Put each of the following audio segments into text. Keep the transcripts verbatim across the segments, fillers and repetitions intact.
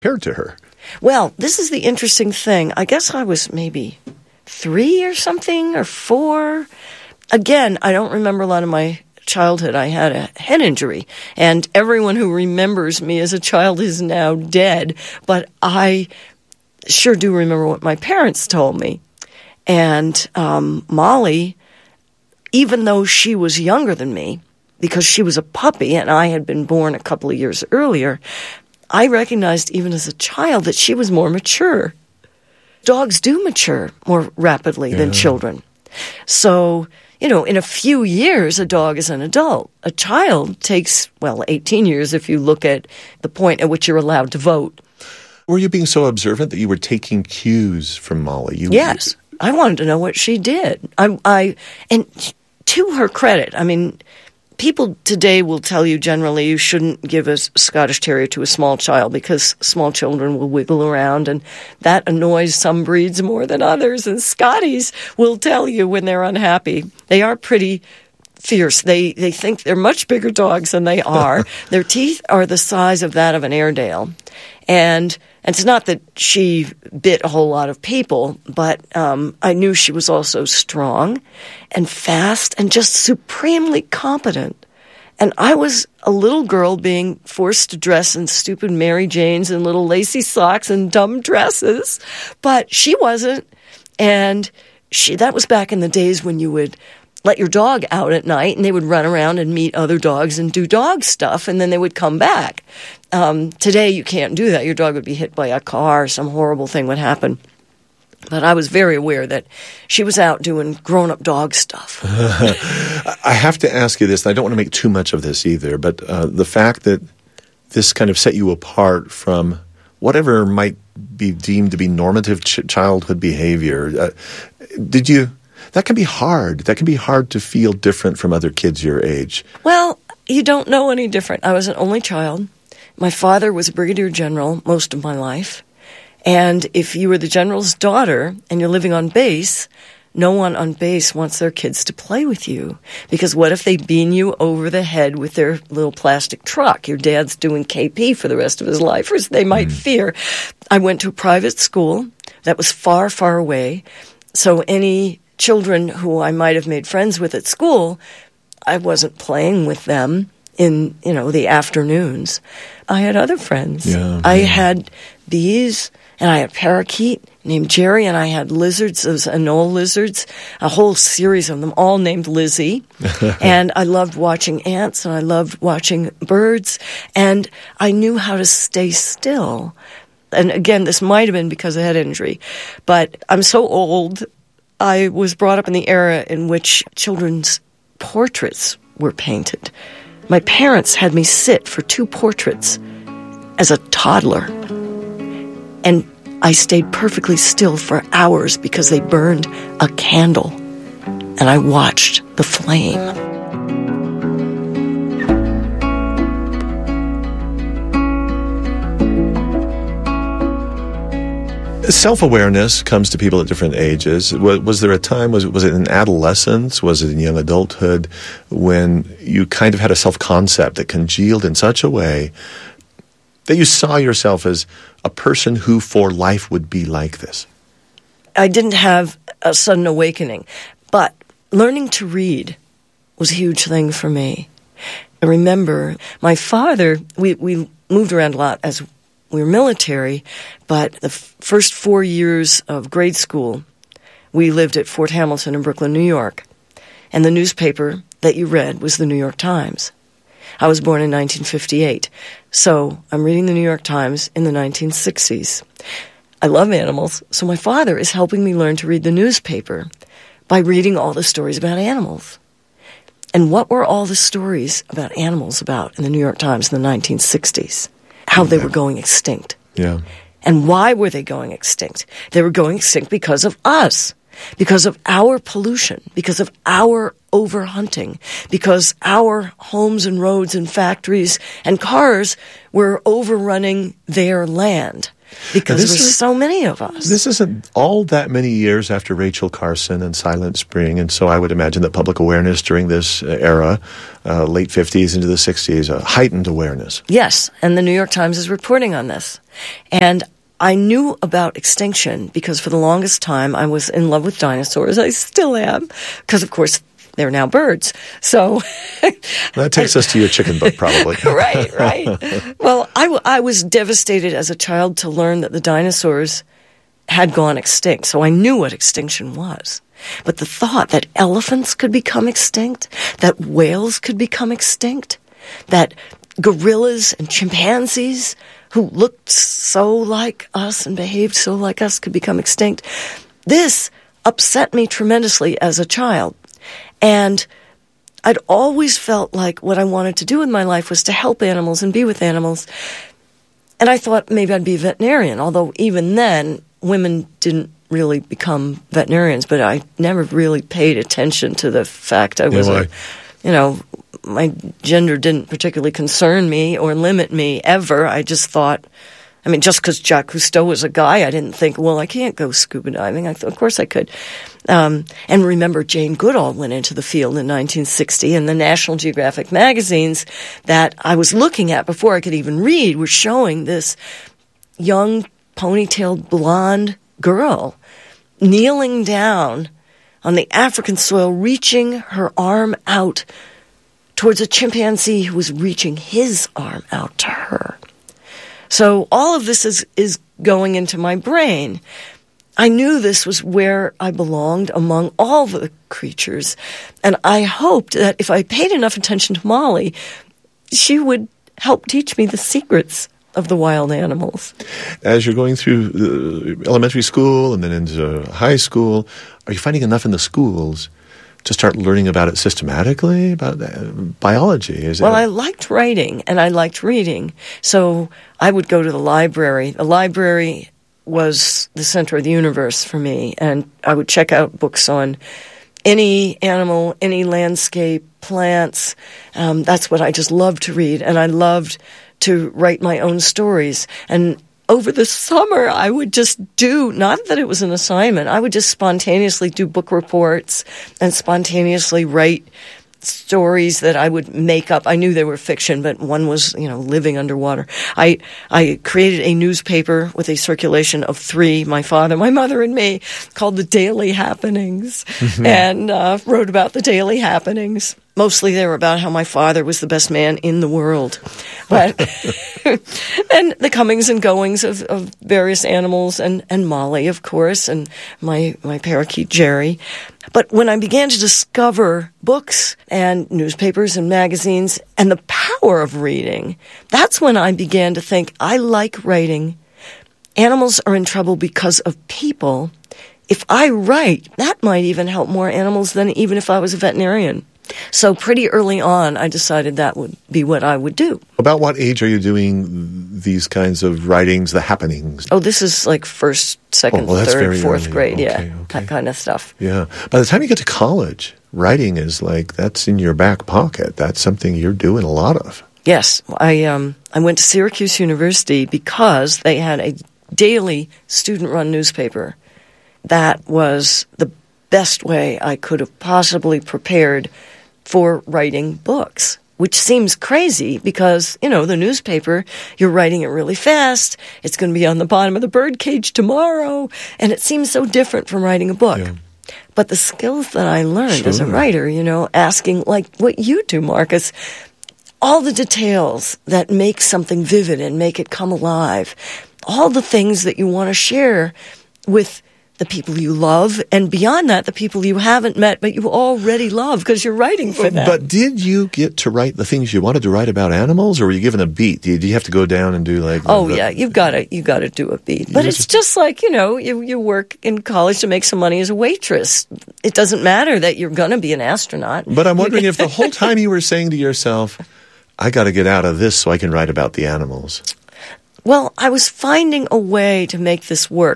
compared to her? Well, this is the interesting thing. I guess I was maybe three or something, or four. Again, I don't remember a lot of my childhood. I had a head injury, and everyone who remembers me as a child is now dead. But I sure do remember what my parents told me. And um, Molly, even though she was younger than me, because she was a puppy and I had been born a couple of years earlier, I recognized even as a child that she was more mature. Dogs do mature more rapidly yeah. than children. So, you know, in a few years, a dog is an adult. A child takes, well, eighteen years if you look at the point at which you're allowed to vote. Were you being so observant that you were taking cues from Molly? You, yes. I wanted to know what she did. I, I, and to her credit, I mean, people today will tell you generally you shouldn't give a Scottish Terrier to a small child because small children will wiggle around, and that annoys some breeds more than others. And Scotties will tell you when they're unhappy. They are pretty fierce. They they think they're much bigger dogs than they are. Their teeth are the size of that of an Airedale. And it's not that she bit a whole lot of people, but um, I knew she was also strong and fast and just supremely competent. And I was a little girl being forced to dress in stupid Mary Janes and little lacy socks and dumb dresses, but she wasn't. And she that was back in the days when you would let your dog out at night, and they would run around and meet other dogs and do dog stuff, and then they would come back. Um, today, you can't do that. Your dog would be hit by a car, some horrible thing would happen. But I was very aware that she was out doing grown-up dog stuff. I have to ask you this, and I don't want to make too much of this either, but uh, the fact that this kind of set you apart from whatever might be deemed to be normative ch- childhood behavior, uh, did you... That can be hard. That can be hard to feel different from other kids your age. Well, you don't know any different. I was an only child. My father was a brigadier general most of my life. And if you were the general's daughter and you're living on base, no one on base wants their kids to play with you. Because what if they bean you over the head with their little plastic truck? Your dad's doing K P for the rest of his life, or they might mm. fear. I went to a private school that was far, far away. So any children who I might have made friends with at school, I wasn't playing with them in, you know, the afternoons. I had other friends. Yeah, I yeah. had bees, and I had a parakeet named Jerry, and I had lizards, those anole lizards, a whole series of them, all named Lizzie. And I loved watching ants, and I loved watching birds, and I knew how to stay still. And again, this might have been because of head injury, but I'm so old. I was brought up in the era in which children's portraits were painted. My parents had me sit for two portraits as a toddler. And I stayed perfectly still for hours because they burned a candle. And I watched the flame. Self-awareness comes to people at different ages. Was, was there a time, was it, was it in adolescence, was it in young adulthood, when you kind of had a self-concept that congealed in such a way that you saw yourself as a person who for life would be like this? I didn't have a sudden awakening, but learning to read was a huge thing for me. I remember my father, we, we moved around a lot as we were military, but the f- first four years of grade school, we lived at Fort Hamilton in Brooklyn, New York. And the newspaper that you read was the New York Times. I was born in nineteen fifty-eight, so I'm reading the New York Times in the nineteen sixties. I love animals, so my father is helping me learn to read the newspaper by reading all the stories about animals. And what were all the stories about animals about in the New York Times in the nineteen sixties? How they were going extinct. Yeah. And why were they going extinct? They were going extinct because of us, because of our pollution, because of our overhunting because our homes and roads and factories and cars were overrunning their land. Because there's is, so many of us. This isn't all that many years after Rachel Carson and Silent Spring, and so I would imagine that public awareness during this era, uh, late fifties into the sixties, a heightened awareness. Yes, and the New York Times is reporting on this. And I knew about extinction because for the longest time I was in love with dinosaurs. I still am, because of course they're now birds. So that takes us to your chicken book, probably. Right, right. Well, I, w- I was devastated as a child to learn that the dinosaurs had gone extinct. So I knew what extinction was. But the thought that elephants could become extinct, that whales could become extinct, that gorillas and chimpanzees who looked so like us and behaved so like us could become extinct, this upset me tremendously as a child. And I'd always felt like what I wanted to do with my life was to help animals and be with animals. And I thought maybe I'd be a veterinarian, although even then, women didn't really become veterinarians, but I never really paid attention to the fact I was, yeah, a, you know, my gender didn't particularly concern me or limit me ever. I just thought, I mean, just because Jacques Cousteau was a guy, I didn't think, well, I can't go scuba diving. I thought, of course I could. Um, and remember, Jane Goodall went into the field in nineteen sixty, and the National Geographic magazines that I was looking at before I could even read were showing this young, ponytailed, blonde girl kneeling down on the African soil, reaching her arm out towards a chimpanzee who was reaching his arm out to her. So all of this is, is going into my brain. I knew this was where I belonged among all the creatures. And I hoped that if I paid enough attention to Molly, she would help teach me the secrets of the wild animals. As you're going through uh, elementary school and then into high school, are you finding enough in the schools to start learning about it systematically, about uh, biology? Is well, it... I liked writing and I liked reading. So I would go to the library. The library was the center of the universe for me. And I would check out books on any animal, any landscape, plants. Um, that's what I just loved to read. And I loved to write my own stories. And over the summer, I would just do, not that it was an assignment, I would just spontaneously do book reports and spontaneously write stories that I would make up. I knew they were fiction, but one was, you know, living underwater. I I created a newspaper with a circulation of three, my father, my mother, and me, called The Daily Happenings, mm-hmm. and uh, wrote about the daily happenings. Mostly they were about how my father was the best man in the world. But and the comings and goings of, of various animals, and, and Molly, of course, and my, my parakeet, Jerry. But when I began to discover books and newspapers and magazines and the power of reading, that's when I began to think, I like writing. Animals are in trouble because of people. If I write, that might even help more animals than even if I was a veterinarian. So pretty early on, I decided that would be what I would do. About what age are you doing these kinds of writings, the happenings? Oh, this is like first, second, oh, well, third, fourth early. grade, okay, yeah, okay. that kind of stuff. Yeah. By the time you get to college, writing is like, that's in your back pocket. That's something you're doing a lot of. Yes. I, um, I went to Syracuse University because they had a daily student-run newspaper. That was the best way I could have possibly prepared for writing books, which seems crazy because, you know, the newspaper, you're writing it really fast. It's going to be on the bottom of the birdcage tomorrow. And it seems so different from writing a book. Yeah. But the skills that I learned sure. as a writer, you know, asking like what you do, Marcus, all the details that make something vivid and make it come alive, all the things that you want to share with the people you love, and beyond that, the people you haven't met but you already love because you're writing for them. But did you get to write the things you wanted to write about animals, or were you given a beat? Do you, do you have to go down and do like? The, oh the, yeah, you've got to you got to do a beat. But it's just, just like, you know, you you work in college to make some money as a waitress. It doesn't matter that you're going to be an astronaut. But I'm wondering if the whole time you were saying to yourself, "I got to get out of this so I can write about the animals." Well, I was finding a way to make this work.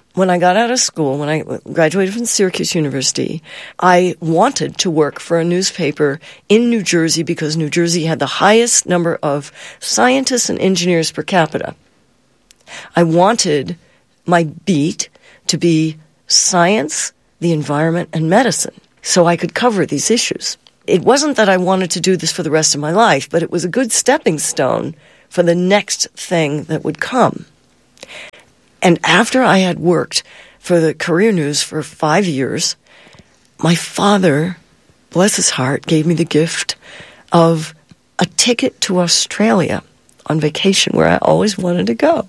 when I got out of school, when I graduated from Syracuse University, I wanted to work for a newspaper in New Jersey because New Jersey had the highest number of scientists and engineers per capita. I wanted my beat to be science, the environment, and medicine, so I could cover these issues. It wasn't that I wanted to do this for the rest of my life, but it was a good stepping stone for the next thing that would come. And after I had worked for the Career News for five years, my father, bless his heart, gave me the gift of a ticket to Australia on vacation where I always wanted to go.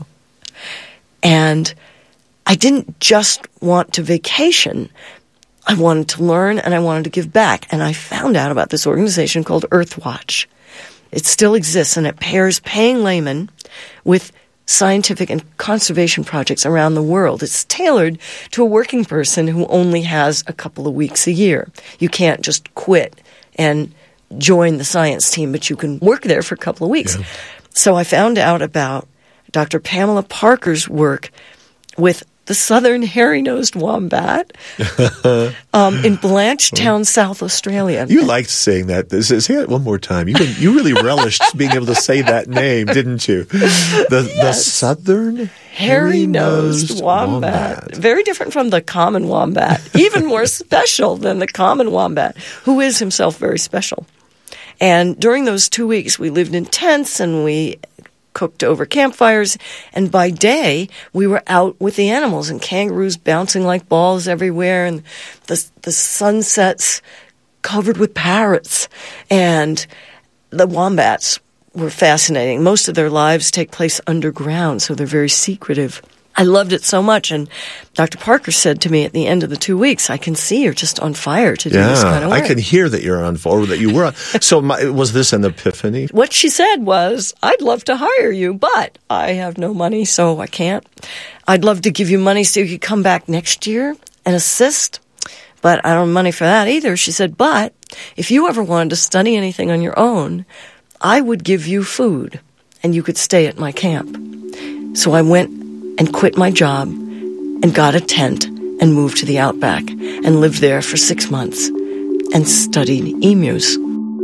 And I didn't just want to vacation. I wanted to learn and I wanted to give back. And I found out about this organization called Earthwatch. It still exists, and it pairs paying laymen with scientific and conservation projects around the world. It's tailored to a working person who only has a couple of weeks a year. You can't just quit and join the science team, but you can work there for a couple of weeks. Yeah. So I found out about Doctor Pamela Parker's work with the southern hairy-nosed wombat um, in Blanchetown, South Australia. You liked saying that. Say it one more time. You you really relished being able to say that name, didn't you? The yes. the southern hairy-nosed wombat. wombat. Very different from the common wombat. Even more special than the common wombat, who is himself very special. And during those two weeks, we lived in tents and we cooked over campfires, and by day we were out with the animals, and kangaroos bouncing like balls everywhere, and the the sunsets covered with parrots, and the wombats were fascinating. Most of their lives take place underground, so they're very secretive. I loved it so much, and Doctor Parker said to me at the end of the two weeks, I can see you're just on fire to do yeah, this kind of work. I can hear that you're on fire, or that you were on. So my, was this an epiphany? What she said was, I'd love to hire you, but I have no money, so I can't. I'd love to give you money so you could come back next year and assist, but I don't have money for that either. She said, but if you ever wanted to study anything on your own, I would give you food, and you could stay at my camp. So I went and quit my job and got a tent and moved to the outback and lived there for six months and studied emus.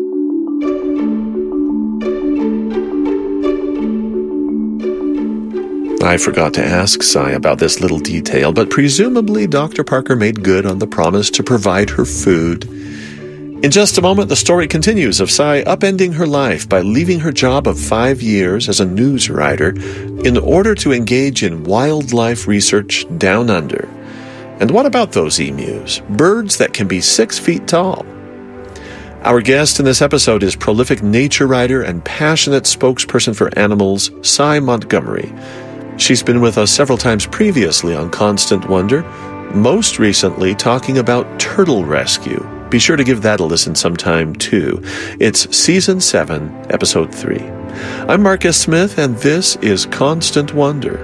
I forgot to ask Cy about this little detail, but presumably Doctor Parker made good on the promise to provide her food. In just a moment, the story continues of Cy upending her life by leaving her job of five years as a news writer in order to engage in wildlife research down under. And what about those emus? Birds that can be six feet tall. Our guest in this episode is prolific nature writer and passionate spokesperson for animals, Cy Montgomery. She's been with us several times previously on Constant Wonder, most recently talking about turtle rescue. Be sure to give that a listen sometime, too. It's Season seven, Episode three. I'm Marcus Smith, and this is Constant Wonder.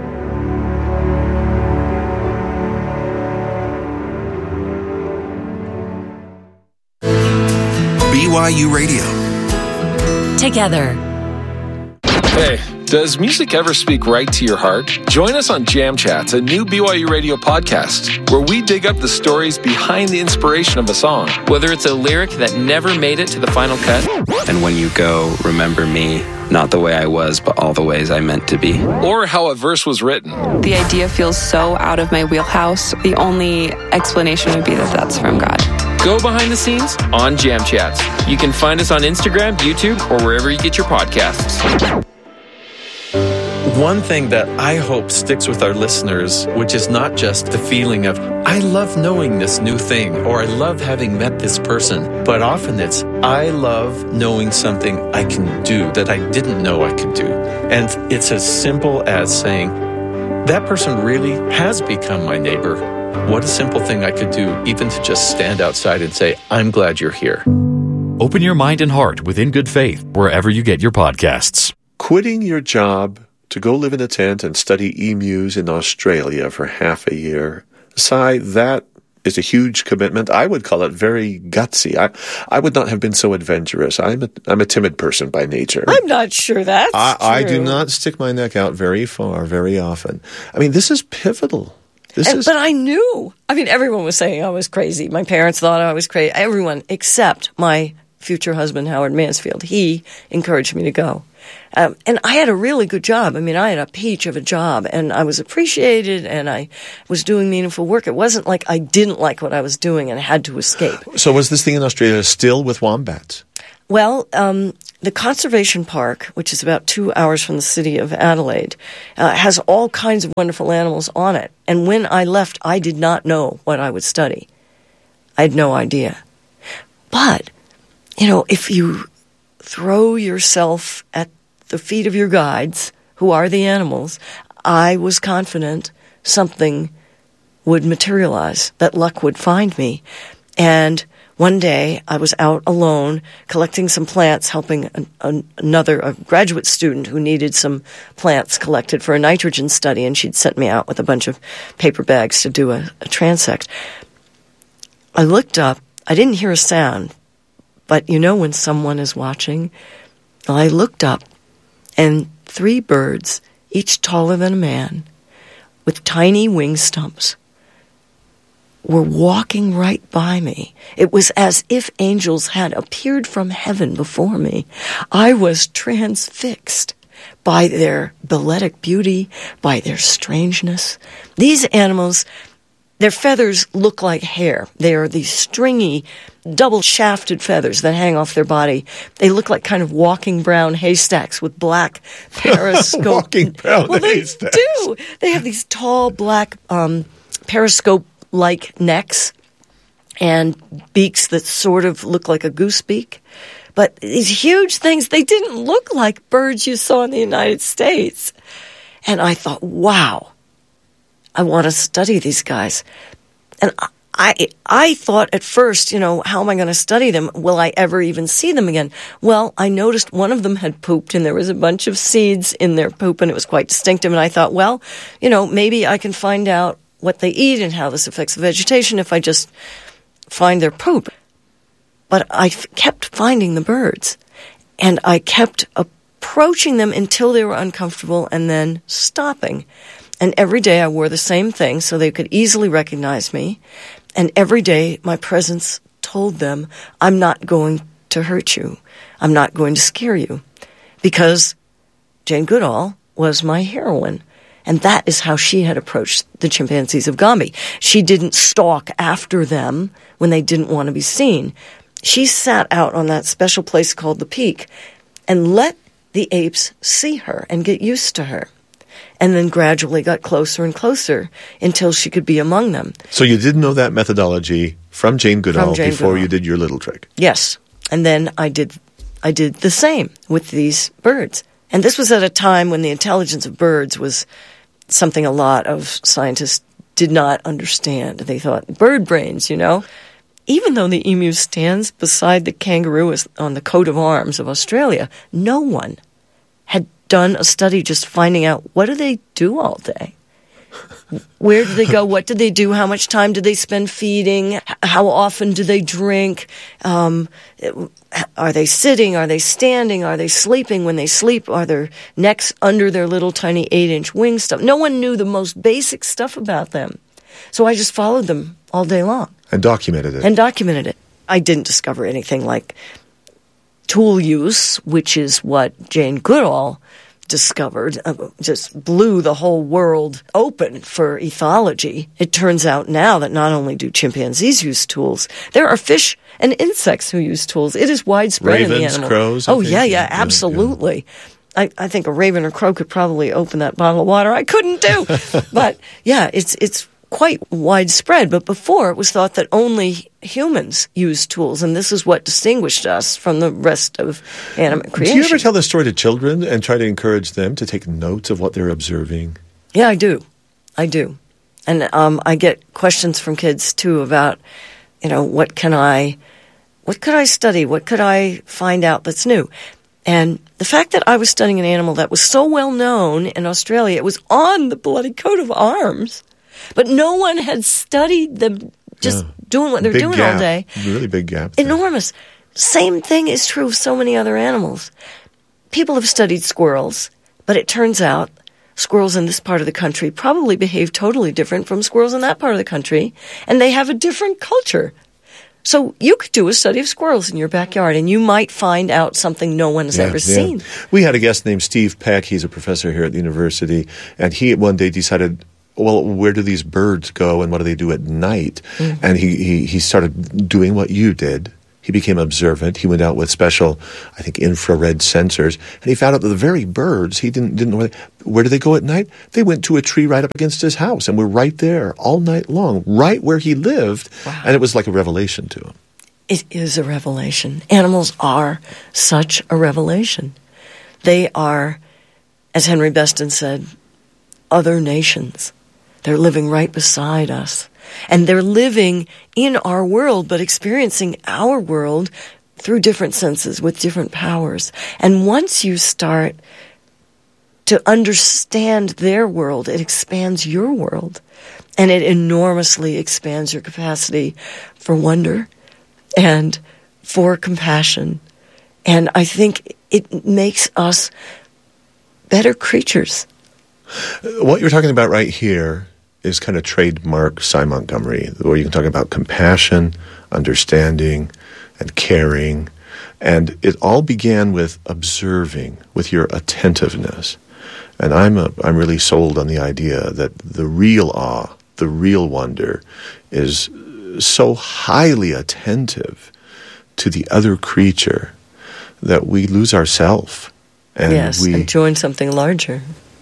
B Y U Radio. Together. Hey, does music ever speak right to your heart? Join us on Jam Chats, a new B Y U Radio podcast, where we dig up the stories behind the inspiration of a song. Whether it's a lyric that never made it to the final cut. And when you go, remember me, not the way I was, but all the ways I meant to be. Or how a verse was written. The idea feels so out of my wheelhouse. The only explanation would be that that's from God. Go behind the scenes on Jam Chats. You can find us on Instagram, YouTube, or wherever you get your podcasts. One thing that I hope sticks with our listeners, which is not just the feeling of, I love knowing this new thing, or I love having met this person, but often it's, I love knowing something I can do that I didn't know I could do. And it's as simple as saying, that person really has become my neighbor. What a simple thing I could do, even to just stand outside and say, I'm glad you're here. Open your mind and heart with In Good Faith, wherever you get your podcasts. Quitting your job to go live in a tent and study emus in Australia for half a year. Cy, that is a huge commitment. I would call it very gutsy. I, I would not have been so adventurous. I'm a, I'm a timid person by nature. I'm not sure that's I, true. I do not stick my neck out very far, very often. I mean, this is pivotal. This and, is, but I knew. I mean, everyone was saying I was crazy. My parents thought I was crazy. Everyone except my future husband, Howard Mansfield. He encouraged me to go. Um, and I had a really good job. I mean, I had a peach of a job, and I was appreciated, and I was doing meaningful work. It wasn't like I didn't like what I was doing and had to escape. So was this thing in Australia still with wombats? Well, um, the conservation park, which is about two hours from the city of Adelaide, uh, has all kinds of wonderful animals on it. And when I left, I did not know what I would study. I had no idea. But, you know, if you throw yourself at the feet of your guides, who are the animals, I was confident something would materialize, that luck would find me. And one day, I was out alone collecting some plants, helping an, an, another a graduate student who needed some plants collected for a nitrogen study, and she'd sent me out with a bunch of paper bags to do a, a transect. I looked up. I didn't hear a sound, but you know when someone is watching? Well, I looked up, and three birds, each taller than a man, with tiny wing stumps, were walking right by me. It was as if angels had appeared from heaven before me. I was transfixed by their balletic beauty, by their strangeness. These animals, their feathers look like hair. They are these stringy, double-shafted feathers that hang off their body. They look like kind of walking brown haystacks with black periscope. Walking brown well, they haystacks. do. They have these tall, black um, periscope like necks and beaks that sort of look like a goose beak. But these huge things, they didn't look like birds you saw in the United States. And I thought, wow, I want to study these guys. And I, I thought at first, you know, how am I going to study them? Will I ever even see them again? Well, I noticed one of them had pooped, and there was a bunch of seeds in their poop, and it was quite distinctive. And I thought, well, you know, maybe I can find out what they eat and how this affects the vegetation if I just find their poop. But I f- kept finding the birds, and I kept approaching them until they were uncomfortable and then stopping. And every day I wore the same thing so they could easily recognize me. And every day my presence told them, I'm not going to hurt you. I'm not going to scare you. Because Jane Goodall was my heroine. And that is how she had approached the chimpanzees of Gombe. She didn't stalk after them when they didn't want to be seen. She sat out on that special place called the Peak and let the apes see her and get used to her. And then gradually got closer and closer until she could be among them. So you did know that methodology from Jane Goodall From Jane before Goodall. you did your little trick. Yes. And then I did I did the same with these birds. And this was at a time when the intelligence of birds was something a lot of scientists did not understand. They thought, bird brains, you know. Even though the emu stands beside the kangaroo as- on the coat of arms of Australia, no one had done a study just finding out, what do they do all day? Where do they go? What do they do? How much time do they spend feeding? H- How often do they drink? Um, are they sitting? Are they standing? Are they sleeping? When they sleep, are their necks under their little tiny eight-inch wing stuff? No one knew the most basic stuff about them. So I just followed them all day long. And documented it. And documented it. I didn't discover anything like tool use, which is what Jane Goodall discovered, uh, just blew the whole world open for ethology. It turns out now that not only do chimpanzees use tools, there are fish and insects who use tools. It is widespread in the Ravens, animal. crows, I Oh, think. yeah, Yeah, yeah, yeah, absolutely. I, I think a raven or crow could probably open that bottle of water. I couldn't do. But, yeah, it's it's quite widespread. But before, it was thought that only humans use tools, and this is what distinguished us from the rest of animate creation. Do you ever tell this story to children and try to encourage them to take notes of what they're observing? Yeah, I do. I do. And um, I get questions from kids, too, about, you know, what can I, what could I study? What could I find out that's new? And the fact that I was studying an animal that was so well known in Australia, it was on the bloody coat of arms, but no one had studied them just Yeah. doing what they're Big doing gap. all day. Really big gap. there. Enormous. Same thing is true of so many other animals. People have studied squirrels, but it turns out squirrels in this part of the country probably behave totally different from squirrels in that part of the country, and they have a different culture. So you could do a study of squirrels in your backyard, and you might find out something no one has Yeah, ever yeah. seen. We had a guest named Steve Peck. He's a professor here at the university, and he one day decided, well, where do these birds go and what do they do at night? Mm. And he, he, he started doing what you did. He became observant. He went out with special, I think, infrared sensors, and he found out that the very birds, he didn't didn't know where they, where do they go at night? They went to a tree right up against his house and were right there all night long, right where he lived. Wow. And it was like a revelation to him. It is a revelation. Animals are such a revelation. They are, as Henry Beston said, other nations. They're living right beside us. And they're living in our world, but experiencing our world through different senses with different powers. And once you start to understand their world, it expands your world. And it enormously expands your capacity for wonder and for compassion. And I think it makes us better creatures. What you're talking about right here is kind of trademark Cy Montgomery, where you can talk about compassion, understanding, and caring. And it all began with observing, with your attentiveness. And I'm a, I'm really sold on the idea that the real awe, the real wonder, is so highly attentive to the other creature that we lose ourselves. And yes, we and join something larger.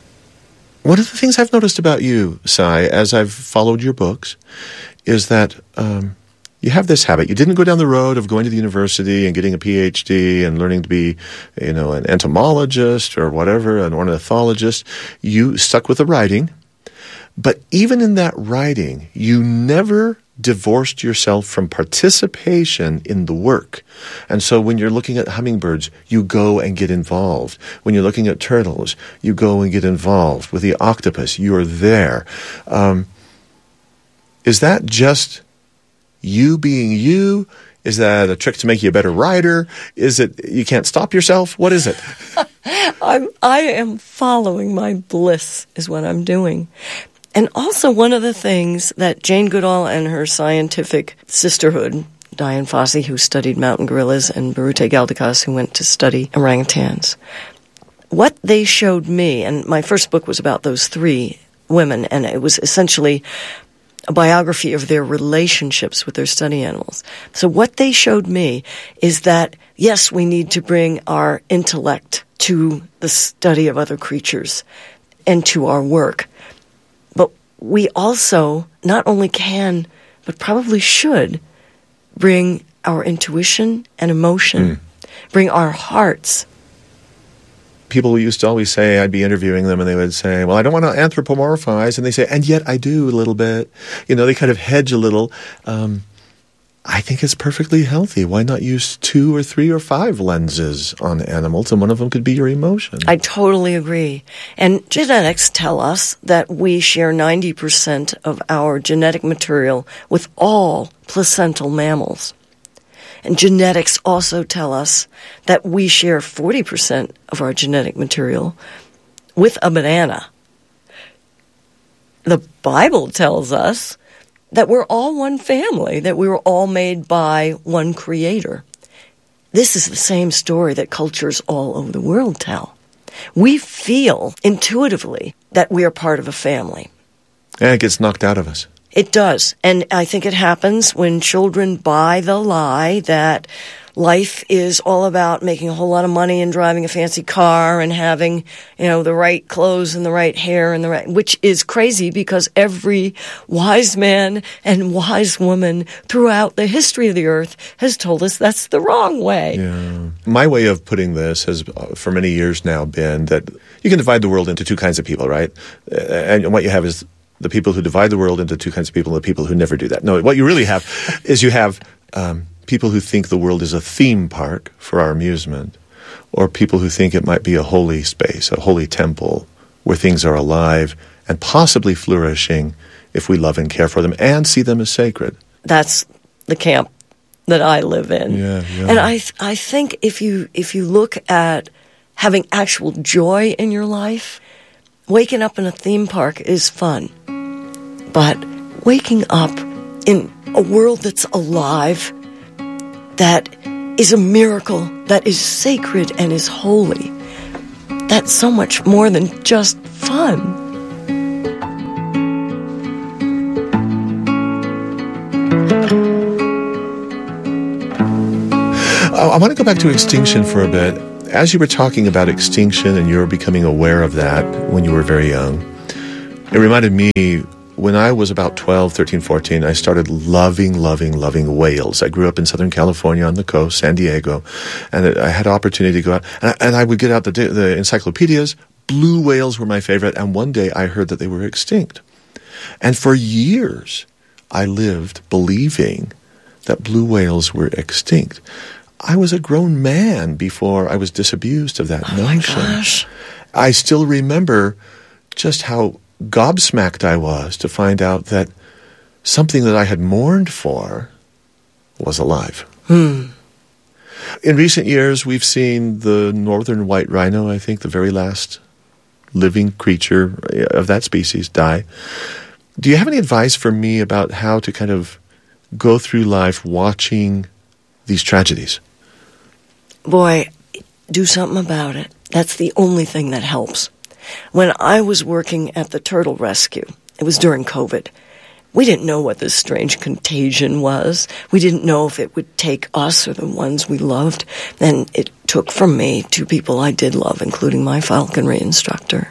One of the things I've noticed about you, Cy, as I've followed your books, is that um, you have this habit. You didn't go down the road of going to the university and getting a P H D and learning to be, you know, an entomologist or whatever, an ornithologist. You stuck with the writing. But even in that writing, you never divorced yourself from participation in the work. And so when you're looking at hummingbirds, you go and get involved. When you're looking at turtles, you go and get involved. With the octopus, you're there. Um, is that just you being you? Is that a trick to make you a better writer? Is it you can't stop yourself? What is it? I'm, I am following my bliss is what I'm doing. And also one of the things that Jane Goodall and her scientific sisterhood, Diane Fossey, who studied mountain gorillas, and Birute Galdikas, who went to study orangutans, what they showed me, and my first book was about those three women, and it was essentially a biography of their relationships with their study animals. So what they showed me is that, yes, we need to bring our intellect to the study of other creatures and to our work. But we also not only can, but probably should, bring our intuition and emotion, mm. bring our hearts. People used to always say, I'd be interviewing them, and they would say, well, I don't want to anthropomorphize. And they say, and yet I do a little bit. You know, they kind of hedge a little. Um, I think it's perfectly healthy. Why not use two or three or five lenses on animals, and one of them could be your emotion? I totally agree. And genetics tell us that we share ninety percent of our genetic material with all placental mammals. And genetics also tell us that we share forty percent of our genetic material with a banana. The Bible tells us that we're all one family, that we were all made by one creator. This is the same story that cultures all over the world tell. We feel intuitively that we are part of a family. And it gets knocked out of us. It does. And I think it happens when children buy the lie that life is all about making a whole lot of money and driving a fancy car and having, you know, the right clothes and the right hair and the right, which is crazy because every wise man and wise woman throughout the history of the earth has told us that's the wrong way. Yeah. My way of putting this has for many years now been that you can divide the world into two kinds of people, right? And what you have is the people who divide the world into two kinds of people and the people who never do that. No, what you really have is you have um, people who think the world is a theme park for our amusement, or people who think it might be a holy space, a holy temple, where things are alive and possibly flourishing if we love and care for them and see them as sacred. That's the camp that I live in. Yeah, yeah. And I th- I think if you if you look at having actual joy in your life, waking up in a theme park is fun. But waking up in a world that's alive, that is a miracle, that is sacred and is holy, that's so much more than just fun. I want to go back to extinction for a bit. As you were talking about extinction and you were becoming aware of that when you were very young, it reminded me when I was about twelve, thirteen, fourteen, I started loving, loving, loving whales. I grew up in Southern California on the coast, San Diego, and I had an opportunity to go out. And I, and I would get out the, the encyclopedias. Blue whales were my favorite. And one day I heard that they were extinct. And for years, I lived believing that blue whales were extinct. I was a grown man before I was disabused of that oh notion. My gosh. I still remember just how gobsmacked I was to find out that something that I had mourned for was alive. Hmm. In recent years, we've seen the northern white rhino, I think, the very last living creature of that species, die. Do you have any advice for me about how to kind of go through life watching these tragedies? Boy, do something about it. That's the only thing that helps. When I was working at the turtle rescue, it was during COVID. We didn't know what this strange contagion was. We didn't know if it would take us or the ones we loved. And it took from me two people I did love, including my falconry instructor.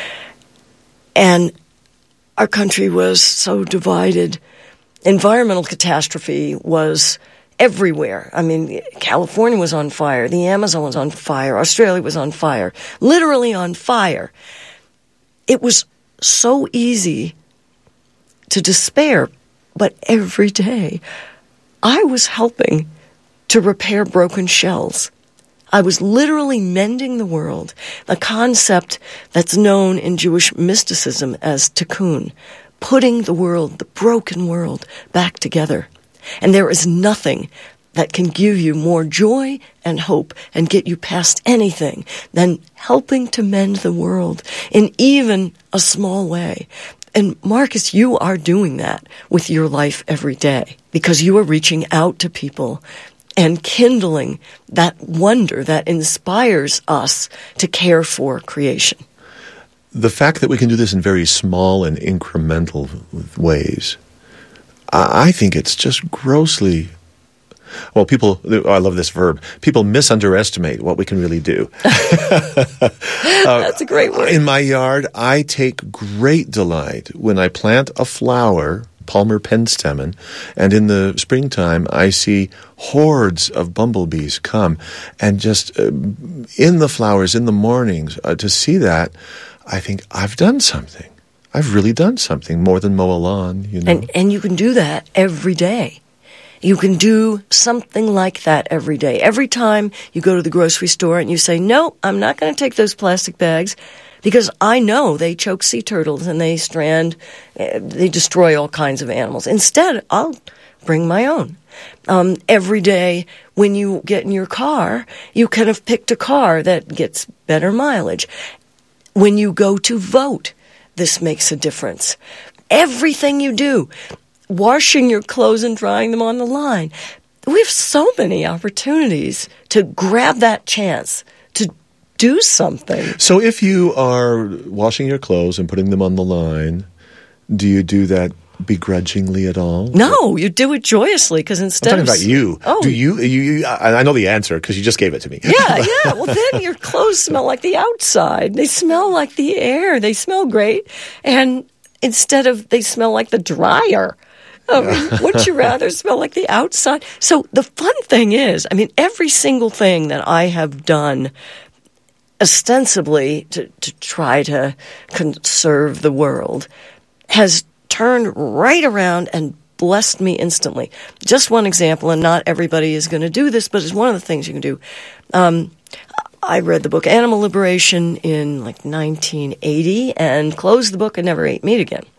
And our country was so divided. Environmental catastrophe was everywhere. I mean, California was on fire. The Amazon was on fire. Australia was on fire. Literally on fire. It was so easy to despair, but every day I was helping to repair broken shells. I was literally mending the world, a concept that's known in Jewish mysticism as tikkun, putting the world, the broken world, back together. And there is nothing that can give you more joy and hope and get you past anything than helping to mend the world in even a small way. And Marcus, you are doing that with your life every day because you are reaching out to people and kindling that wonder that inspires us to care for creation. The fact that we can do this in very small and incremental ways, I think it's just grossly, well, people, I love this verb, people misunderestimate what we can really do. uh, That's a great word. In my yard, I take great delight when I plant a flower, Palmer penstemon, and in the springtime I see hordes of bumblebees come, and just uh, in the flowers, in the mornings, uh, to see that, I think I've done something. I've really done something more than mow a lawn, you know. And, and you can do that every day. You can do something like that every day. Every time you go to the grocery store and you say, no, I'm not going to take those plastic bags because I know they choke sea turtles and they strand, they destroy all kinds of animals. Instead, I'll bring my own. Um, every day when you get in your car, you could have picked a car that gets better mileage. When you go to vote, this makes a difference. Everything you do, washing your clothes and drying them on the line. We have so many opportunities to grab that chance to do something. So if you are washing your clothes and putting them on the line, do you do that begrudgingly at all? No, you do it joyously because instead I'm talking of... about you. Oh. Do you, you, you I know the answer because you just gave it to me. Yeah, yeah. Well, then your clothes smell like the outside. They smell like the air. They smell great. And instead of they smell like the dryer. I mean, wouldn't you rather smell like the outside? So the fun thing is, I mean, every single thing that I have done ostensibly to, to try to conserve the world has turned right around and blessed me instantly. Just one example, and not everybody is going to do this, but it's one of the things you can do. Um, I read the book Animal Liberation in like nineteen eighty and closed the book and never ate meat again.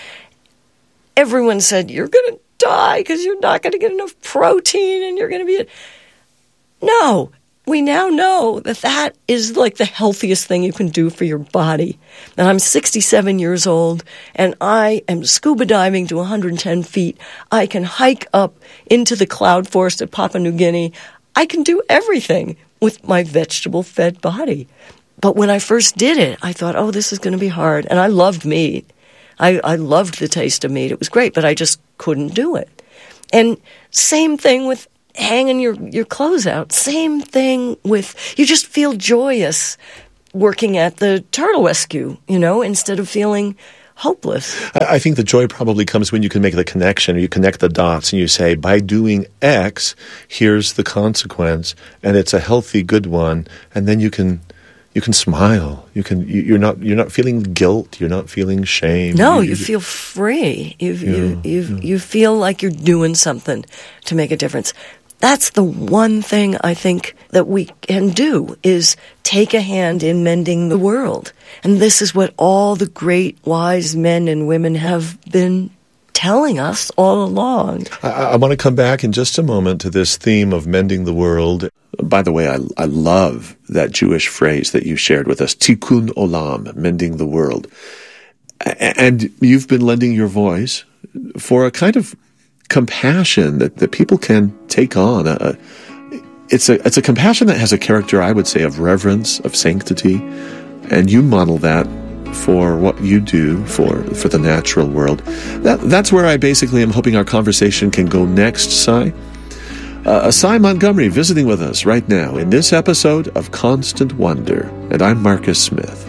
Everyone said, you're going to die because you're not going to get enough protein and you're going to be... No, we now know that that is like the healthiest thing you can do for your body. And I'm sixty-seven years old, and I am scuba diving to one hundred ten feet. I can hike up into the cloud forest of Papua New Guinea. I can do everything with my vegetable-fed body. But when I first did it, I thought, oh, this is going to be hard. And I loved meat. I, I loved the taste of meat. It was great, but I just couldn't do it. And same thing with hanging your, your clothes out. Same thing with, you just feel joyous working at the turtle rescue, you know, instead of feeling hopeless. I think the joy probably comes when you can make the connection, or you connect the dots and you say, by doing X, here's the consequence, and it's a healthy, good one, and then you can you can smile. You can you, you're not you're not feeling guilt. You're not feeling shame. No, you, you feel free. You yeah, you you yeah. you feel like you're doing something to make a difference. That's the one thing I think that we can do, is take a hand in mending the world. And this is what all the great wise men and women have been telling us all along. I, I want to come back in just a moment to this theme of mending the world. By the way, I, I love that Jewish phrase that you shared with us, tikkun olam, mending the world. And you've been lending your voice for a kind of compassion that, that people can take on. Uh, it's a it's a compassion that has a character, I would say, of reverence, of sanctity, and you model that for what you do for for the natural world. That that's where I basically am hoping our conversation can go next, Cy. Uh, Cy Montgomery visiting with us right now in this episode of Constant Wonder, and I'm Marcus Smith.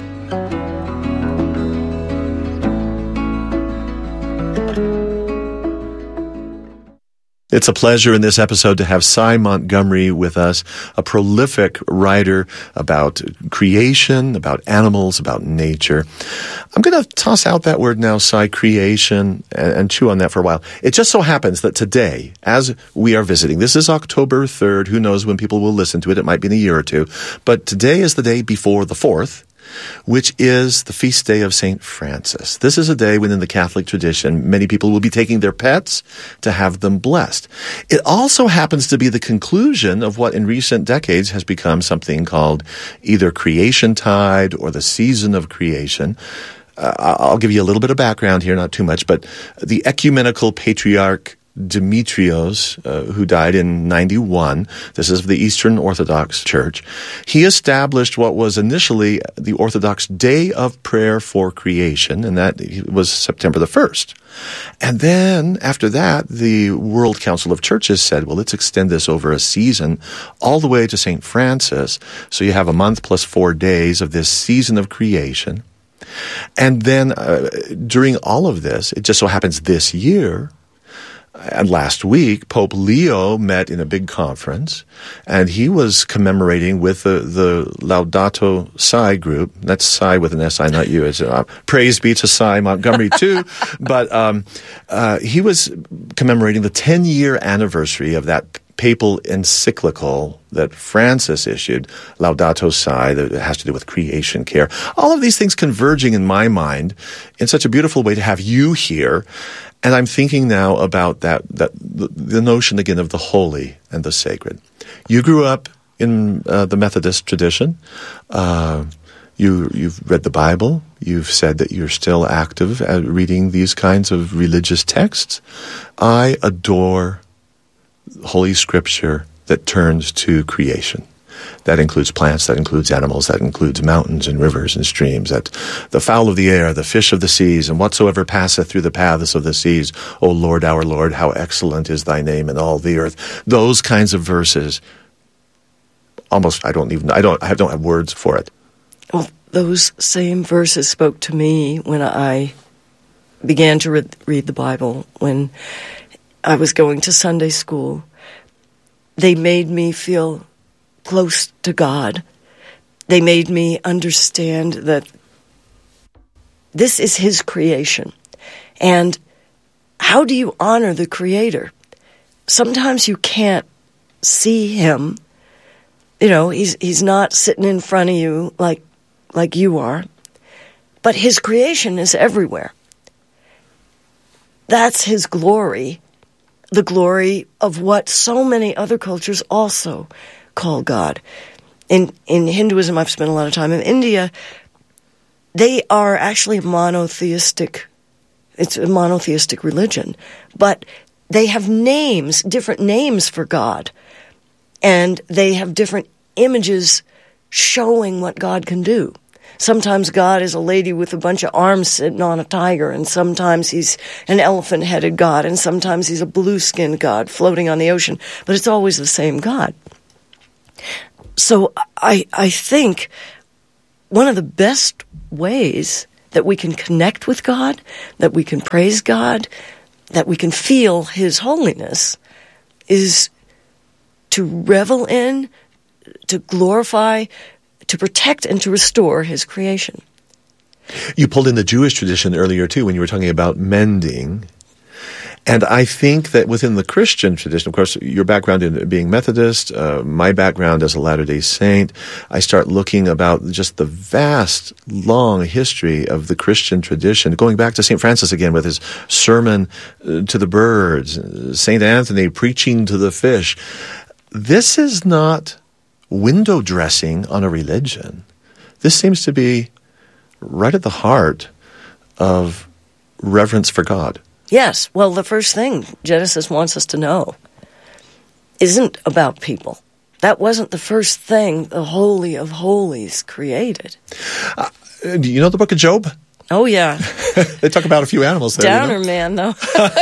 It's a pleasure in this episode to have Cy Montgomery with us, a prolific writer about creation, about animals, about nature. I'm going to toss out that word now, Cy, creation, and, and chew on that for a while. It just so happens that today, as we are visiting, this is October third. Who knows when people will listen to it? It might be in a year or two. But today is the day before the fourth, which is the feast day of Saint Francis. This is a day when in the Catholic tradition, many people will be taking their pets to have them blessed. It also happens to be the conclusion of what in recent decades has become something called either Creation Tide or the Season of Creation. Uh, I'll give you a little bit of background here, not too much, but the ecumenical patriarch Demetrios, uh, who died in ninety-one, this is of the Eastern Orthodox Church, he established what was initially the Orthodox Day of Prayer for Creation, and that was September the first. And then, after that, the World Council of Churches said, well, let's extend this over a season all the way to Saint Francis, so you have a month plus four days of this season of creation. And then, uh, during all of this, it just so happens this year, and last week, Pope Leo met in a big conference, and he was commemorating with the, the Laudato Si group. That's Si with an S I, not you. It's, uh, praise be to Cy Montgomery, too. But um, uh, he was commemorating the ten-year anniversary of that papal encyclical that Francis issued, Laudato Si, that has to do with creation care. All of these things converging in my mind in such a beautiful way to have you here. And I'm thinking now about that, that the, the notion again of the holy and the sacred. You grew up in uh, the Methodist tradition. Uh, you, you've read the Bible. You've said that you're still active at reading these kinds of religious texts. I adore Holy Scripture that turns to creation. That includes plants, that includes animals, that includes mountains and rivers and streams, that the fowl of the air, the fish of the seas, and whatsoever passeth through the paths of the seas. O Lord, our Lord, how excellent is thy name in all the earth. Those kinds of verses, almost, I don't even, I don't, I don't have words for it. Well, those same verses spoke to me when I began to re- read the Bible, when I was going to Sunday school. They made me feel close to God. They made me understand that this is His creation. And how do you honor the Creator? Sometimes you can't see Him. You know, He's He's not sitting in front of you like like you are. But His creation is everywhere. That's His glory, the glory of what so many other cultures also call God. In in Hinduism, I've spent a lot of time in India. They are actually a monotheistic, it's a monotheistic religion, but they have names, different names for God, and they have different images showing what God can do. Sometimes God is a lady with a bunch of arms sitting on a tiger, and sometimes he's an elephant-headed God, and sometimes he's a blue-skinned God floating on the ocean, but it's always the same God. So I I think one of the best ways that we can connect with God, that we can praise God, that we can feel His holiness, is to revel in, to glorify, to protect, and to restore His creation. You pulled in the Jewish tradition earlier, too, when you were talking about mending. And I think that within the Christian tradition, of course, your background in being Methodist, uh, my background as a Latter-day Saint, I start looking about just the vast, long history of the Christian tradition, going back to Saint Francis again with his sermon uh, to the birds, Saint Anthony preaching to the fish. This is not window dressing on a religion. This seems to be right at the heart of reverence for God. Yes, well, the first thing Genesis wants us to know isn't about people. That wasn't the first thing the Holy of Holies created. Uh, do you know the book of Job? Oh, yeah. They talk about a few animals there. Downer you know? man, though.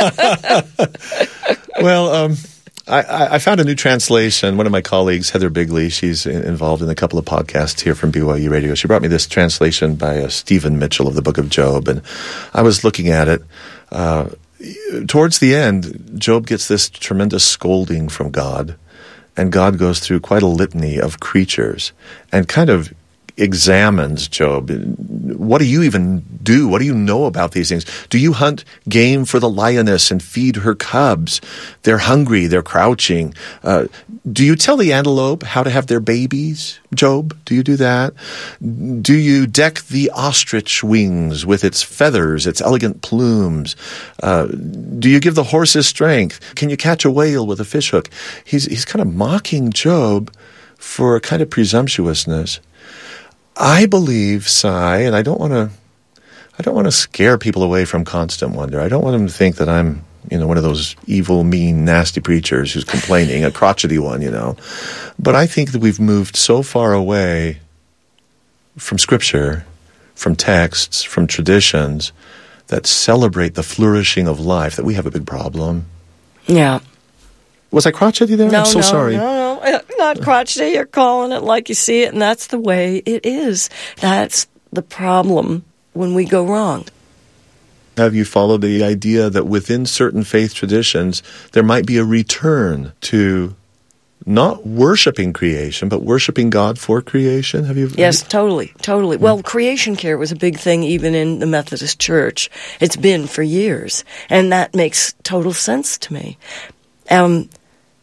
Well, um, I, I found a new translation. One of my colleagues, Heather Bigley, she's in, involved in a couple of podcasts here from B Y U Radio. She brought me this translation by uh, Stephen Mitchell of the book of Job, and I was looking at it. Uh, towards the end, Job gets this tremendous scolding from God, and God goes through quite a litany of creatures and kind of examines Job. What do you even do? What do you know about these things? Do you hunt game for the lioness and feed her cubs? They're hungry, they're crouching. Uh, do you tell the antelope how to have their babies, Job? Do you do that? Do you deck the ostrich wings with its feathers, its elegant plumes? Uh, do you give the horses strength? Can you catch a whale with a fishhook? He's, he's kind of mocking Job for a kind of presumptuousness. I believe, Cy, and I don't want to, I don't want to scare people away from constant wonder. I don't want them to think that I'm, you know, one of those evil, mean, nasty preachers who's complaining, a crotchety one, you know. But I think that we've moved so far away from Scripture, from texts, from traditions that celebrate the flourishing of life that we have a big problem. Yeah. Was I crotchety there? No, I'm so no, sorry. no, no. Not crotchety. You're calling it like you see it, and that's the way it is. That's the problem when we go wrong. Have you followed the idea that within certain faith traditions, there might be a return to not worshiping creation, but worshiping God for creation? Have you? Yes, totally, totally. Yeah. Well, creation care was a big thing even in the Methodist Church. It's been for years, and that makes total sense to me. Um,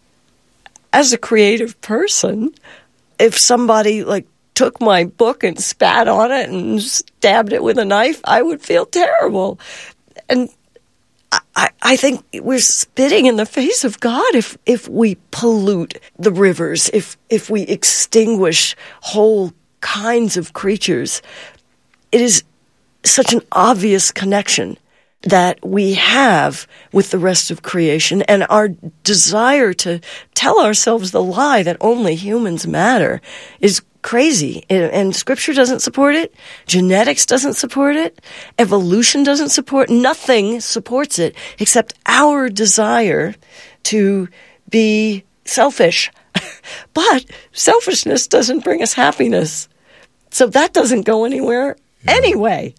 as a creative person, if somebody like took my book and spat on it and stabbed it with a knife, I would feel terrible. And I, I think we're spitting in the face of God if if we pollute the rivers, if if we extinguish whole kinds of creatures. It is such an obvious connection that we have with the rest of creation, and our desire to tell ourselves the lie that only humans matter is crazy. And Scripture doesn't support it. Genetics doesn't support it. Evolution doesn't support it. Nothing supports it except our desire to be selfish. But selfishness doesn't bring us happiness. So that doesn't go anywhere yeah. anyway.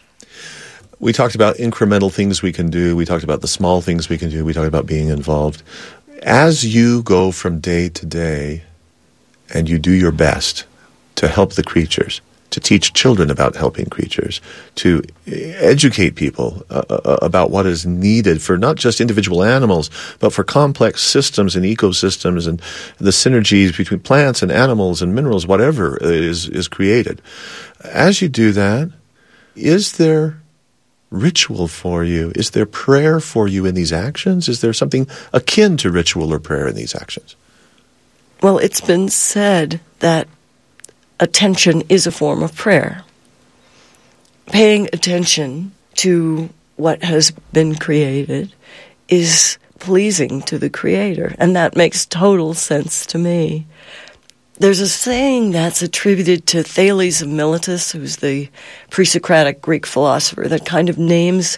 We talked about incremental things we can do. We talked about the small things we can do. We talked about being involved. As you go from day to day and you do your best to help the creatures, to teach children about helping creatures, to educate people uh, about what is needed for not just individual animals, but for complex systems and ecosystems and the synergies between plants and animals and minerals, whatever is, is created. As you do that, is there ritual for you? Is there prayer for you in these actions? Is there something akin to ritual or prayer in these actions? Well, it's been said that attention is a form of prayer. Paying attention to what has been created is pleasing to the Creator, and that makes total sense to me. There's a saying that's attributed to Thales of Miletus, who's the pre-Socratic Greek philosopher, that kind of names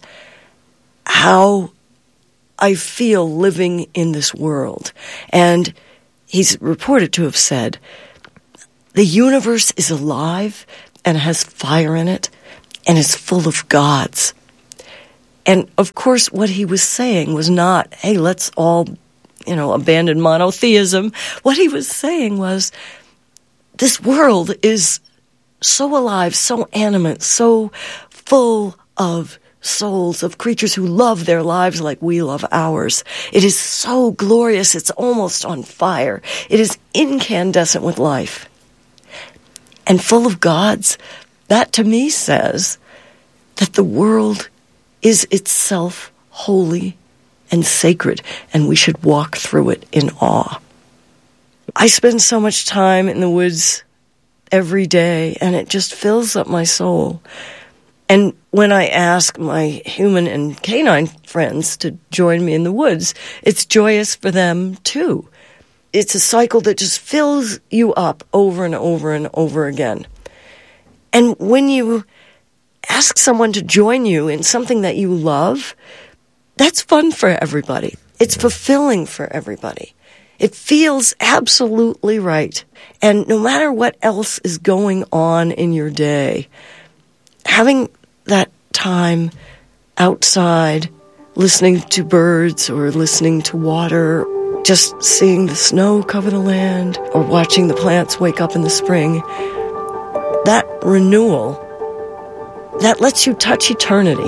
how I feel living in this world. And he's reported to have said, the universe is alive and has fire in it and is full of gods. And, of course, what he was saying was not, hey, let's all, you know, abandon monotheism. What he was saying was, this world is so alive, so animate, so full of souls, of creatures who love their lives like we love ours. It is so glorious, it's almost on fire. It is incandescent with life. And full of gods. That, to me, says that the world is itself holy and sacred, and we should walk through it in awe. I spend so much time in the woods every day, and it just fills up my soul. And when I ask my human and canine friends to join me in the woods, it's joyous for them too. It's a cycle that just fills you up over and over and over again. And when you ask someone to join you in something that you love, that's fun for everybody. It's fulfilling for everybody. It feels absolutely right. And no matter what else is going on in your day, having that time outside, listening to birds or listening to water, just seeing the snow cover the land or watching the plants wake up in the spring, that renewal, that lets you touch eternity.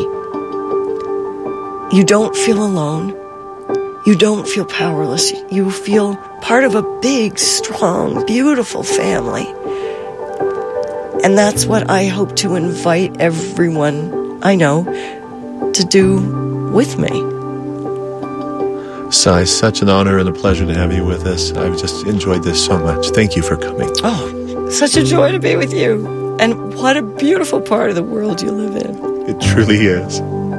You don't feel alone. You don't feel powerless. You feel part of a big, strong, beautiful family. And that's what I hope to invite everyone I know to do with me. Cy, such an honor and a pleasure to have you with us. I've just enjoyed this so much. Thank you for coming. Oh, such a joy to be with you. And what a beautiful part of the world you live in. It truly is.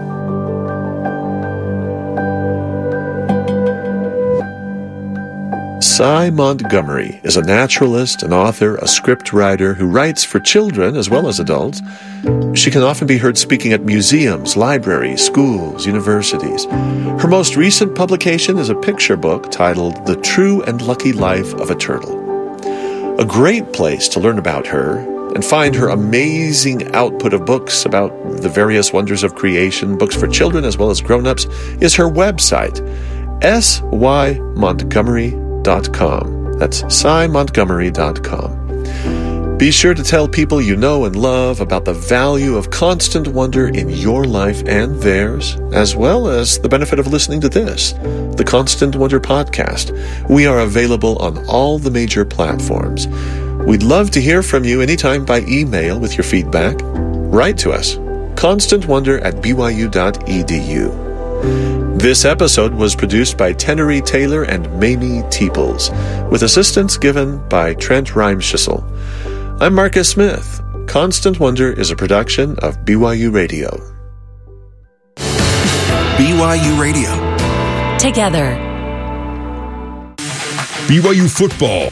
Cy Montgomery is a naturalist, an author, a script writer who writes for children as well as adults. She can often be heard speaking at museums, libraries, schools, universities. Her most recent publication is a picture book titled The True and Lucky Life of a Turtle. A great place to learn about her and find her amazing output of books about the various wonders of creation, books for children as well as grown-ups, is her website, S Y Montgomery dot com. That's Cy Montgomery dot com. Be sure to tell people you know and love about the value of constant wonder in your life and theirs, as well as the benefit of listening to this, the Constant Wonder Podcast. We are available on all the major platforms. We'd love to hear from you anytime by email with your feedback. Write to us, constant wonder at b y u dot e d u. This episode was produced by Tenery Taylor and Mamie Teeples, with assistance given by Trent Reimschissel. I'm Marcus Smith. Constant Wonder is a production of B Y U Radio. B Y U Radio. Together. B Y U football.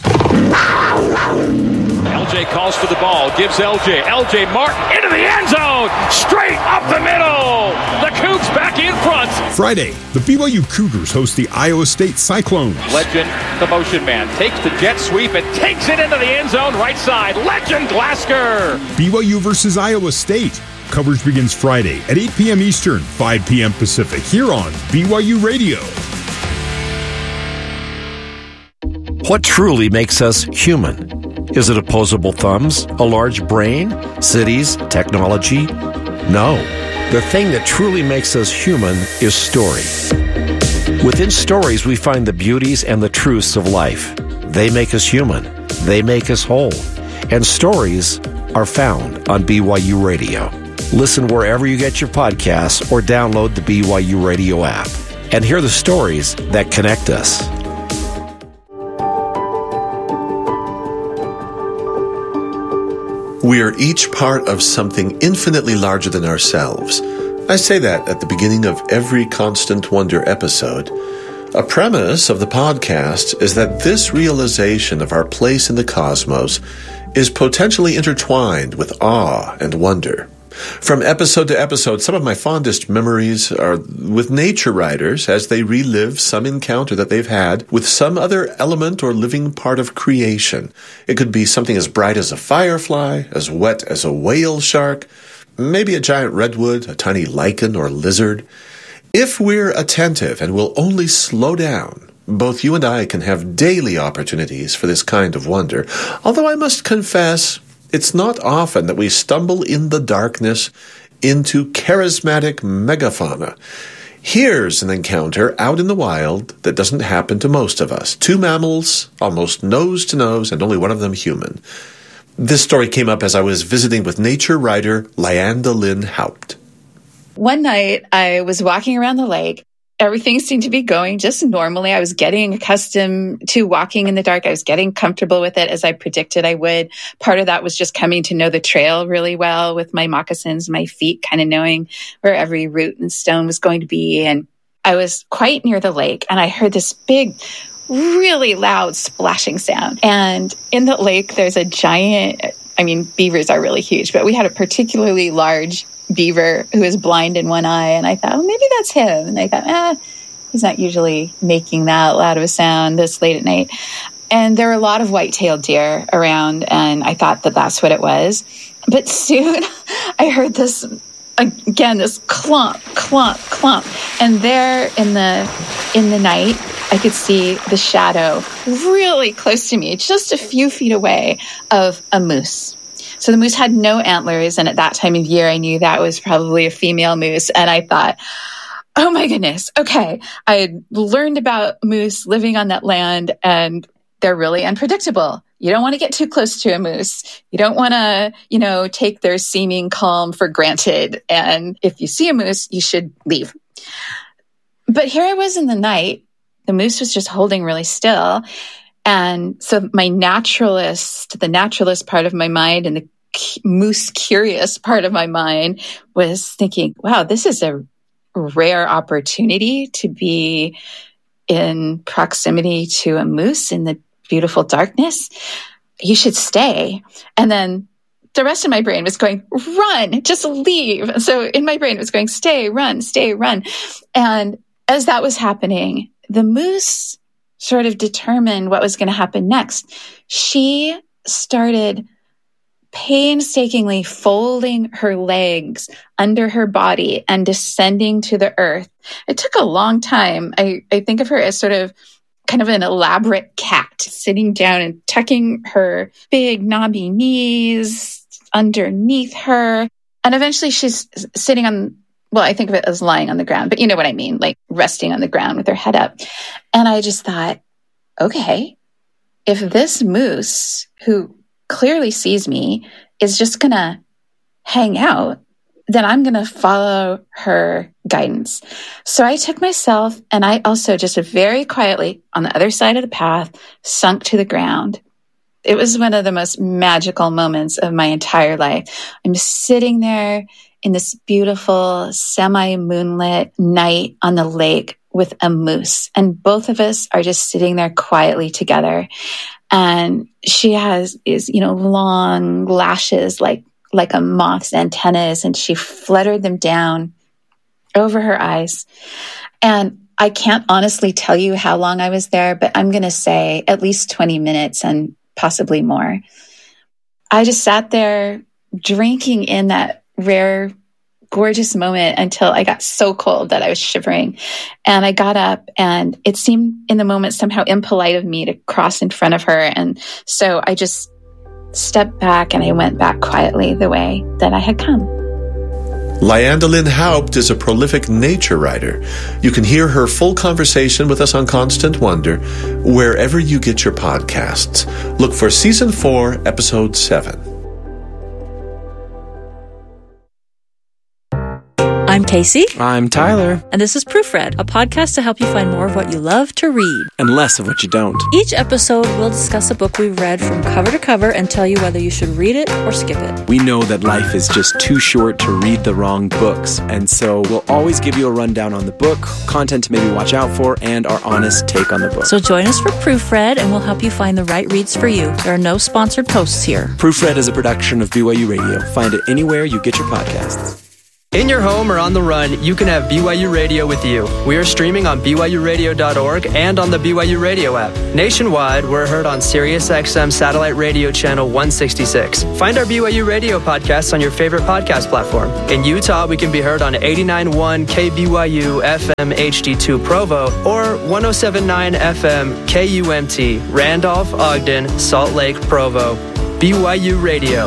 L J calls for the ball, gives L J. L J Martin into the end zone, straight up the middle. The Cougs back in front. Friday, the B Y U Cougars host the Iowa State Cyclones. Legend, the motion man, takes the jet sweep and takes it into the end zone right side. Legend Glasgow. B Y U versus Iowa State. Coverage begins Friday at eight p.m. Eastern, five p.m. Pacific, here on B Y U Radio. What truly makes us human? Is it opposable thumbs, a large brain, cities, technology? No. The thing that truly makes us human is story. Within stories, we find the beauties and the truths of life. They make us human. They make us whole. And stories are found on B Y U Radio. Listen wherever you get your podcasts or download the B Y U Radio app and hear the stories that connect us. We are each part of something infinitely larger than ourselves. I say that at the beginning of every Constant Wonder episode. A premise of the podcast is that this realization of our place in the cosmos is potentially intertwined with awe and wonder. From episode to episode, some of my fondest memories are with nature writers as they relive some encounter that they've had with some other element or living part of creation. It could be something as bright as a firefly, as wet as a whale shark, maybe a giant redwood, a tiny lichen or lizard. If we're attentive and will only slow down, both you and I can have daily opportunities for this kind of wonder, although I must confess, it's not often that we stumble in the darkness into charismatic megafauna. Here's an encounter out in the wild that doesn't happen to most of us. Two mammals, almost nose to nose, and only one of them human. This story came up as I was visiting with nature writer Lyanda Lynn Haupt. One night, I was walking around the lake. Everything seemed to be going just normally. I was getting accustomed to walking in the dark. I was getting comfortable with it as I predicted I would. Part of that was just coming to know the trail really well with my moccasins, my feet, kind of knowing where every root and stone was going to be. And I was quite near the lake, and I heard this big, really loud splashing sound. And in the lake, there's a giant, I mean, beavers are really huge, but we had a particularly large beaver who is blind in one eye, and I thought, oh, maybe that's him. And I thought, ah, he's not usually making that loud of a sound this late at night. And there were a lot of white-tailed deer around, and I thought that that's what it was. But soon I heard this, again, this clump, clump, clump. And there in the in the night, I could see the shadow really close to me, just a few feet away, of a moose. So the moose had no antlers, and at that time of year, I knew that was probably a female moose. And I thought, oh my goodness, okay, I had learned about moose living on that land, and they're really unpredictable. You don't want to get too close to a moose. You don't want to, you know, take their seeming calm for granted. And if you see a moose, you should leave. But here I was in the night. The moose was just holding really still. And so my naturalist, the naturalist part of my mind and the moose curious part of my mind was thinking, wow, this is a rare opportunity to be in proximity to a moose in the beautiful darkness. You should stay. And then the rest of my brain was going, run, just leave. So in my brain it was going, stay, run, stay, run. And as that was happening, the moose sort of determined what was going to happen next. She started painstakingly folding her legs under her body and descending to the earth. It took a long time. I, I think of her as sort of kind of an elaborate cat sitting down and tucking her big knobby knees underneath her. And eventually she's sitting on, well, I think of it as lying on the ground, but you know what I mean, like resting on the ground with her head up. And I just thought, okay, if this moose, who clearly sees me, is just going to hang out, then I'm going to follow her guidance. So I took myself, and I also just very quietly on the other side of the path sunk to the ground. It was one of the most magical moments of my entire life. I'm sitting there in this beautiful semi-moonlit night on the lake with a moose, and both of us are just sitting there quietly together. And she has is, you know, long lashes like like a moth's antennas, and she fluttered them down over her eyes. And I can't honestly tell you how long I was there, but I'm going to say at least twenty minutes and possibly more. I just sat there drinking in that rare, gorgeous moment until I got so cold that I was shivering. And I got up, and it seemed in the moment somehow impolite of me to cross in front of her. And so I just stepped back, and I went back quietly the way that I had come. Lyanda Lynn Haupt is a prolific nature writer. You can hear her full conversation with us on Constant Wonder wherever you get your podcasts. Look for Season four, Episode seven. I'm Casey. I'm Tyler. And this is Proofread, a podcast to help you find more of what you love to read. And less of what you don't. Each episode, we'll discuss a book we've read from cover to cover and tell you whether you should read it or skip it. We know that life is just too short to read the wrong books, and so we'll always give you a rundown on the book, content to maybe watch out for, and our honest take on the book. So join us for Proofread, and we'll help you find the right reads for you. There are no sponsored posts here. Proofread is a production of B Y U Radio. Find it anywhere you get your podcats. In your home or on the run, you can have B Y U Radio with you. We are streaming on B Y U radio dot org and on the B Y U Radio app. Nationwide, we're heard on Sirius X M satellite radio channel one sixty-six. Find our B Y U Radio podcasts on your favorite podcast platform. In Utah, we can be heard on eighty-nine point one K B Y U F M H D two Provo or one oh seven point nine F M K U M T Randolph, Ogden, Salt Lake, Provo. B Y U Radio.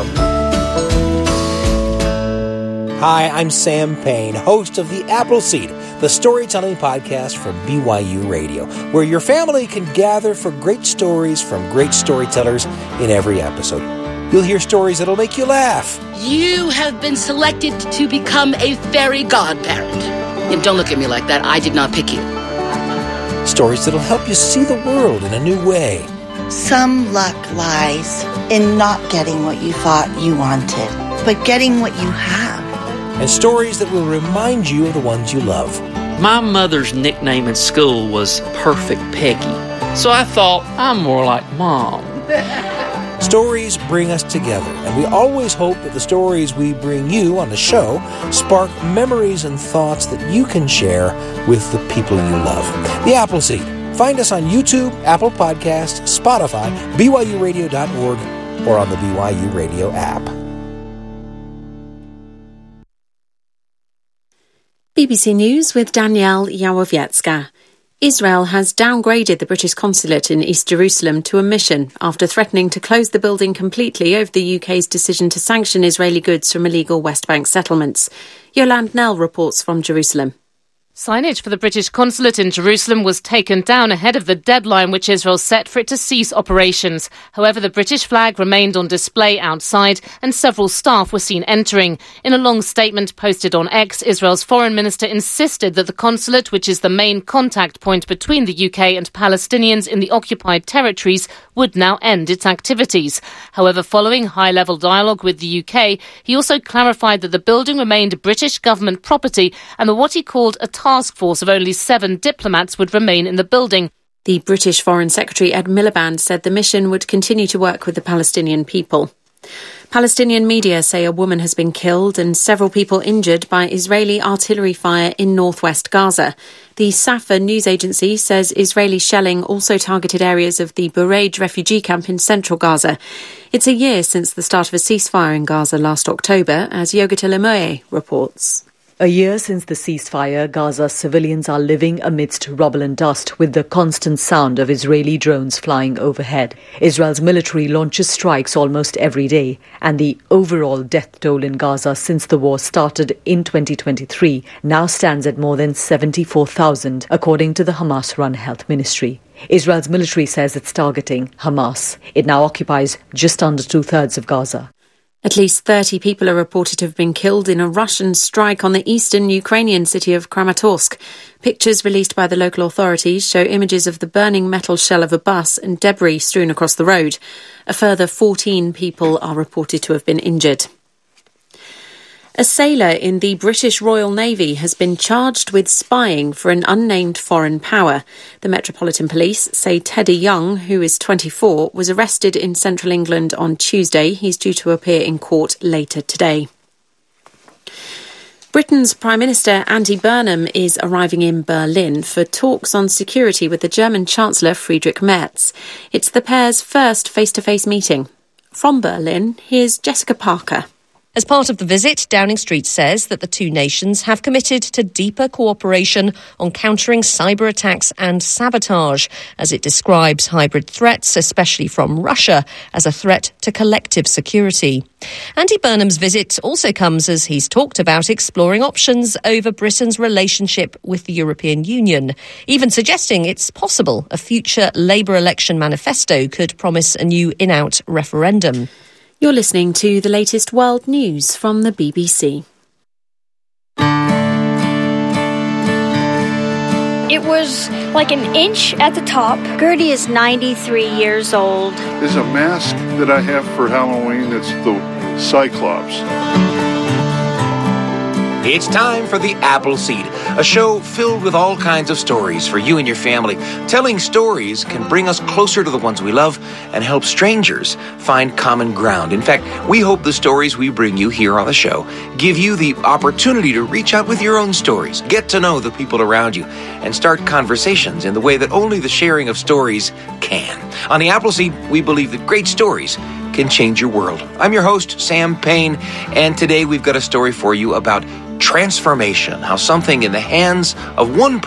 Hi, I'm Sam Payne, host of The Appleseed, the storytelling podcast from B Y U Radio, where your family can gather for great stories from great storytellers in every episode. You'll hear stories that'll make you laugh. You have been selected to become a fairy godparent. And don't look at me like that. I did not pick you. Stories that'll help you see the world in a new way. Some luck lies in not getting what you thought you wanted, but getting what you have. And stories that will remind you of the ones you love. My mother's nickname in school was Perfect Peggy, so I thought I'm more like Mom. Stories bring us together, and we always hope that the stories we bring you on the show spark memories and thoughts that you can share with the people you love. The Appleseed. Find us on YouTube, Apple Podcasts, Spotify, B Y U radio dot org, or on the B Y U Radio app. B B C News with Danielle Yawowiecka. Israel has downgraded the British consulate in East Jerusalem to a mission after threatening to close the building completely over the U K's decision to sanction Israeli goods from illegal West Bank settlements. Yolande Nell reports from Jerusalem. Signage for the British consulate in Jerusalem was taken down ahead of the deadline which Israel set for it to cease operations. However, the British flag remained on display outside and several staff were seen entering. In a long statement posted on X, Israel's foreign minister insisted that the consulate, which is the main contact point between the U K and Palestinians in the occupied territories, would now end its activities. However, following high-level dialogue with the U K, he also clarified that the building remained British government property and that what he called a task force of only seven diplomats would remain in the building. The British Foreign Secretary Ed Miliband said the mission would continue to work with the Palestinian people. Palestinian media say a woman has been killed and several people injured by Israeli artillery fire in northwest Gaza. The Safa news agency says Israeli shelling also targeted areas of the Bureij refugee camp in central Gaza. It's a year since the start of a ceasefire in Gaza last October, as Yogita Lemoye reports. A year since the ceasefire, Gaza's civilians are living amidst rubble and dust with the constant sound of Israeli drones flying overhead. Israel's military launches strikes almost every day, and the overall death toll in Gaza since the war started in twenty twenty-three now stands at more than seventy-four thousand, according to the Hamas-run health ministry. Israel's military says it's targeting Hamas. It now occupies just under two-thirds of Gaza. At least thirty people are reported to have been killed in a Russian strike on the eastern Ukrainian city of Kramatorsk. Pictures released by the local authorities show images of the burning metal shell of a bus and debris strewn across the road. A further fourteen people are reported to have been injured. A sailor in the British Royal Navy has been charged with spying for an unnamed foreign power. The Metropolitan Police say Teddy Young, who is twenty-four, was arrested in central England on Tuesday. He's due to appear in court later today. Britain's Prime Minister Andy Burnham is arriving in Berlin for talks on security with the German Chancellor Friedrich Merz. It's the pair's first face-to-face meeting. From Berlin, here's Jessica Parker. As part of the visit, Downing Street says that the two nations have committed to deeper cooperation on countering cyber attacks and sabotage, as it describes hybrid threats, especially from Russia, as a threat to collective security. Andy Burnham's visit also comes as he's talked about exploring options over Britain's relationship with the European Union, even suggesting it's possible a future Labour election manifesto could promise a new in-out referendum. You're listening to the latest world news from the B B C. was like an inch at the top. Gertie is ninety-three years old. There's a mask that I have for Halloween. It's the Cyclops. It's time for The Appleseed, a show filled with all kinds of stories for you and your family. Telling stories can bring us closer to the ones we love and help strangers find common ground. In fact, we hope the stories we bring you here on the show give you the opportunity to reach out with your own stories, get to know the people around you, and start conversations in the way that only the sharing of stories can. On The Appleseed, we believe that great stories can change your world. I'm your host, Sam Payne, and today we've got a story for you about transformation, how something in the hands of one